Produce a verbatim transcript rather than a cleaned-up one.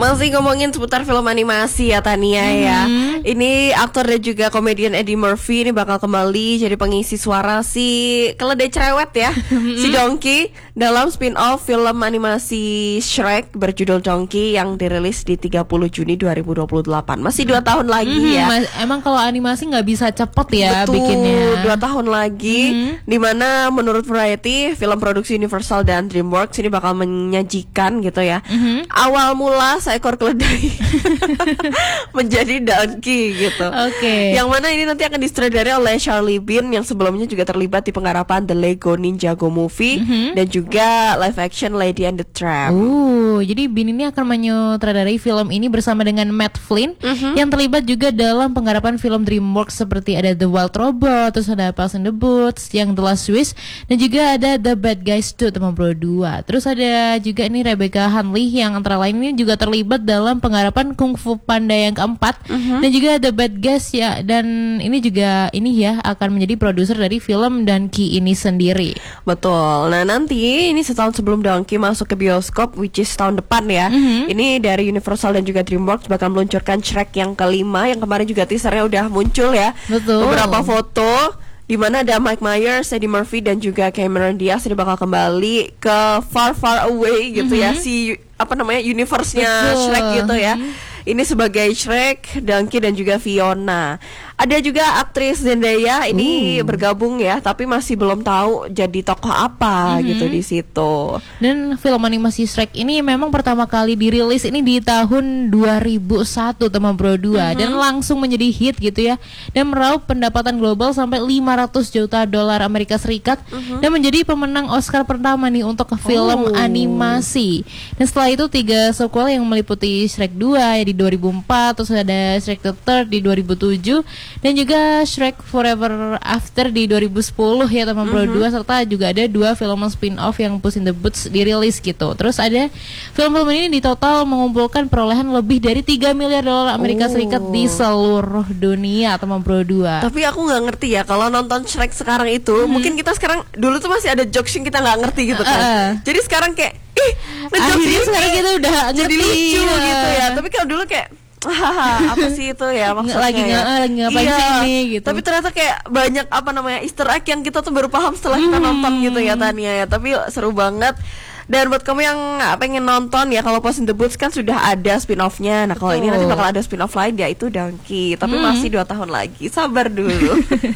Masih ngomongin seputar film animasi ya Tania mm-hmm. ya. Ini aktor dan juga komedian Eddie Murphy ini bakal kembali jadi pengisi suara si keledai cerewet ya, mm-hmm. si Donkey dalam spin-off film animasi Shrek berjudul Donkey yang dirilis di tiga puluh Juni dua ribu dua puluh delapan. Masih dua tahun lagi mm-hmm. ya. Mas, emang kalau animasi nggak bisa cepet ya. Betul, bikinnya. Dua tahun lagi, mm-hmm. dimana menurut Variety film produksi Universal dan DreamWorks ini bakal menyajikan gitu ya. Mm-hmm. Awal mula seekor keledai menjadi donkey gitu. Oke. Okay. Yang mana ini nanti akan disutradarai oleh Charlie Bean yang sebelumnya juga terlibat di penggarapan The Lego Ninjago Movie mm-hmm. dan juga live action Lady and the Tramp. Oh, jadi Bean ini akan menyutradarai film ini bersama dengan Matt Flynn mm-hmm. yang terlibat juga dalam penggarapan film DreamWorks seperti ada The Wild Robot, terus ada Puss in the Boots, yang The Last Wish, dan juga ada The Bad Guys two teman bro dua. Terus ada juga ini Rebecca Hanley yang antara lain ini juga terlibat dalam penggarapan Kung Fu Panda yang keempat uh-huh. dan juga The Bad Guys ya, dan ini juga ini ya akan menjadi produser dari film Donkey ini sendiri. Betul. Nah nanti ini setahun sebelum Donkey masuk ke bioskop, which is tahun depan ya. Uh-huh. Ini dari Universal dan juga DreamWorks bakal meluncurkan Shrek yang kelima yang kemarin juga teasernya udah muncul ya. Betul. Beberapa foto di mana ada Mike Myers, Eddie Murphy dan juga Cameron Diaz ini bakal kembali ke Far Far Away gitu mm-hmm. ya, si apa namanya universe-nya Shrek gitu ya. Ini sebagai Shrek, Donkey dan juga Fiona. Ada juga aktris Zendaya ini uh. bergabung ya, tapi masih belum tahu jadi tokoh apa mm-hmm. gitu di situ. Dan film animasi Shrek ini memang pertama kali dirilis ini di tahun dua ribu satu teman bro dua mm-hmm. dan langsung menjadi hit gitu ya, dan meraup pendapatan global sampai lima ratus juta dolar Amerika Serikat mm-hmm. dan menjadi pemenang Oscar pertama nih untuk film oh. animasi. Dan setelah itu tiga sequel yang meliputi Shrek dua ya di dua ribu empat, terus ada Shrek the Third di dua ribu tujuh, dan juga Shrek Forever After di dua ribu sepuluh ya teman bro mm-hmm. dua, serta juga ada dua film spin-off yang Puss in the Boots dirilis gitu. Terus ada film-film ini di total mengumpulkan perolehan lebih dari tiga miliar dolar Amerika oh. Serikat di seluruh dunia teman bro dua. Tapi aku nggak ngerti ya kalau nonton Shrek sekarang itu, mm-hmm. mungkin kita sekarang dulu tuh masih ada jokes yang kita nggak ngerti gitu kan. Uh. Jadi sekarang kayak ih, akhirnya sekarang kita udah jadi ngerti, lucu ya. gitu ya. Tapi kalau dulu kayak hahaha, apa sih itu ya maksudnya lagi ya? lagi ngapain iya, sih ini gitu. Tapi ternyata kayak banyak apa namanya Easter egg yang kita tuh baru paham setelah kita hmm. nonton gitu ya Tania ya. Tapi seru banget. Dan buat kamu yang pengen nonton ya, kalau Puss in the Boots kan sudah ada spin-off-nya. Nah kalau ini nanti bakal ada spin-off lain yaitu Donkey. Tapi hmm. masih dua tahun lagi, sabar dulu.